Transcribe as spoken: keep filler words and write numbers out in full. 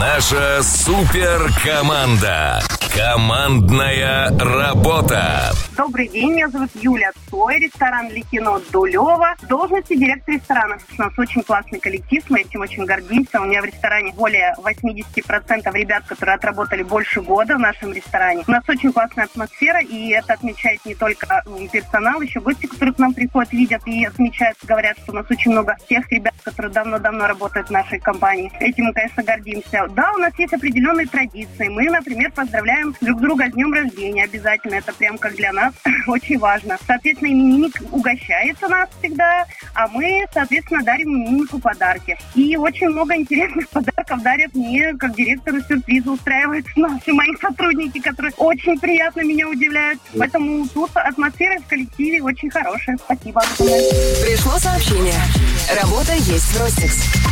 Наша суперкоманда. Командная работа. Добрый день, меня зовут Юля Цой, ресторан Ликино Дулево. В должности директора ресторана. У нас очень классный коллектив, мы этим очень гордимся. У меня в ресторане более восемьдесят процентов ребят, которые отработали больше года в нашем ресторане. У нас очень классная атмосфера, и это отмечает не только персонал, еще гости, которые к нам приходят, видят и отмечают, говорят, что у нас очень много тех ребят, которые давно-давно работают в нашей компании. Этим мы, конечно, гордимся. Да, у нас есть определенные традиции. Мы, например, поздравляем друг друга с днем рождения. Обязательно. Это прям как для нас очень важно. Соответственно, именинник угощается нас всегда, а мы, соответственно, дарим имениннику подарки. И очень много интересных подарков дарят мне, как директору, сюрпризы устраивают наши мои сотрудники, которые очень приятно меня удивляют. Поэтому тут атмосфера в коллективе очень хорошая. Спасибо. Пришло сообщение. Работа есть в Ростикс.